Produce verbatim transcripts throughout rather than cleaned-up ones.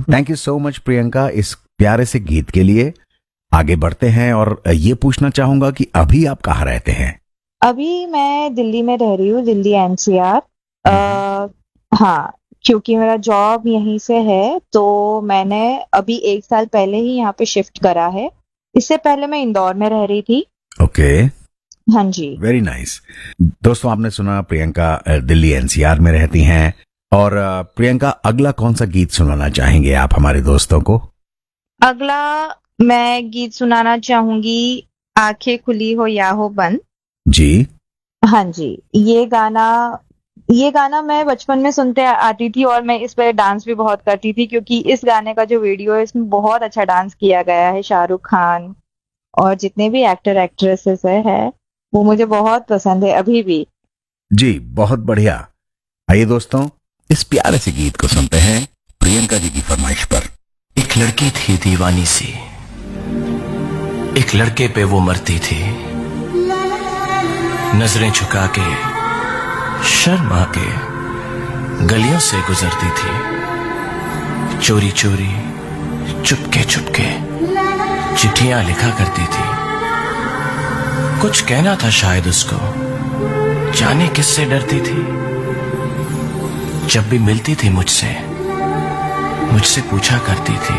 Thank you so much Priyanka इस प्यारे से गीत के लिए। आगे बढ़ते हैं और ये पूछना चाहूंगा कि अभी आप कहाँ रहते हैं? अभी मैं दिल्ली में रह रही हूँ, दिल्ली एनसीआर। हाँ, क्योंकि मेरा जॉब यहीं से है तो मैंने अभी एक साल पहले ही यहाँ पे शिफ्ट करा है। इससे पहले मैं इंदौर में रह रही थी। ओके, हाँ जी, वेरी नाइस। दोस्तों, आपने सुना प्रियंका अ, दिल्ली एनसीआर में रहती हैं। और अ, प्रियंका, अगला कौन सा गीत सुनाना चाहेंगे आप हमारे दोस्तों को? अगला मैं गीत सुनाना चाहूंगी, आंखें खुली हो या हो बंद। जी। हाँ जी, ये गाना ये गाना मैं बचपन में सुनते आ- आती थी और मैं इस पे डांस भी बहुत करती थी, क्योंकि इस गाने का जो वीडियो है इसमें बहुत अच्छा डांस किया गया है। शाहरुख खान और जितने भी एक्टर एक्ट्रेसेस है, है वो मुझे बहुत पसंद है अभी भी। जी, बहुत बढ़िया। आइए दोस्तों, इस प्यारे से गीत को सुनते हैं प्रियंका जी की फरमाइश पर। एक लड़की थी दीवानी सी, एक लड़के पे वो मरती थी। नजरें झुका के शर्मा के गलियों से गुजरती थी। चोरी चोरी चुपके चुपके चिट्ठियां लिखा करती थी। कुछ कहना था शायद उसको, जाने किससे डरती थी। जब भी मिलती थी मुझसे मुझसे पूछा करती थी,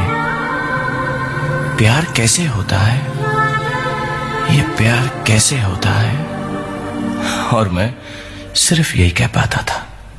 प्यार कैसे होता है, ये प्यार कैसे होता है। और मैं सिर्फ यही कह पाता था,